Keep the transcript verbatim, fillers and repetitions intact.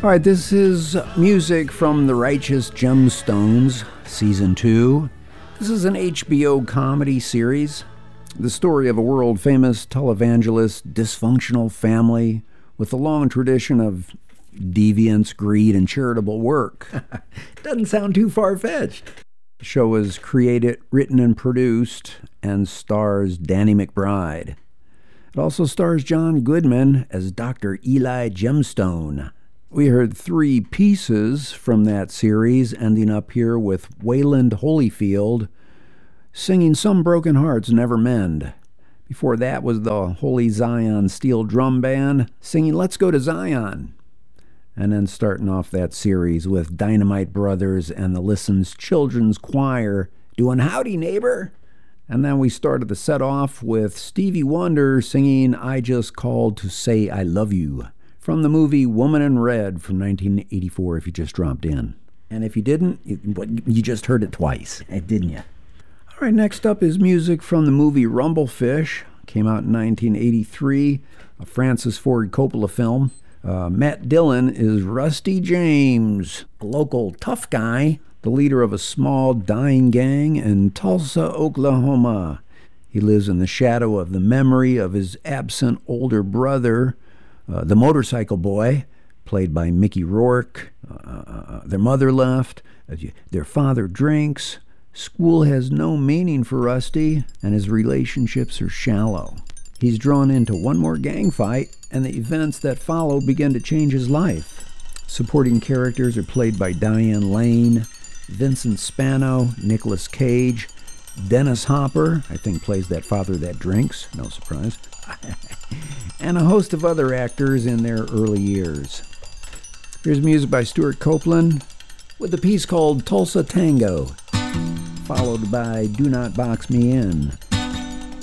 All right, this is music from The Righteous Gemstones, Season two. This is an H B O comedy series. The story of a world-famous televangelist dysfunctional family with a long tradition of deviance, greed, and charitable work. Doesn't sound too far-fetched. The show was created, written, and produced, and stars Danny McBride. It also stars John Goodman as Doctor Eli Gemstone. We heard three pieces from that series, ending up here with Wayland Holyfield singing Some Broken Hearts Never Mend. Before that was the Holy Zion Steel Drum Band singing Let's Go to Zion. And then starting off that series with Dynamite Brothers and the Listens Children's Choir doing Howdy Neighbor. And then we started the set off with Stevie Wonder singing I Just Called to Say I Love You from the movie Woman in Red from nineteen eighty-four if you just dropped in. And if you didn't, you, you just heard it twice, didn't you? All right, next up is music from the movie Rumblefish. Came out in nineteen eighty-three, a Francis Ford Coppola film. Uh, Matt Dillon is Rusty James, a local tough guy, the leader of a small dying gang in Tulsa, Oklahoma. He lives in the shadow of the memory of his absent older brother, uh, the motorcycle boy, played by Mickey Rourke. Uh, uh, their mother left. Uh, their father drinks. School has no meaning for Rusty, and his relationships are shallow. He's drawn into one more gang fight, and the events that follow begin to change his life. Supporting characters are played by Diane Lane, Vincent Spano, Nicolas Cage, Dennis Hopper, I think plays that father that drinks, no surprise, and a host of other actors in their early years. Here's music by Stuart Copeland with a piece called Tulsa Tango, followed by Do Not Box Me In.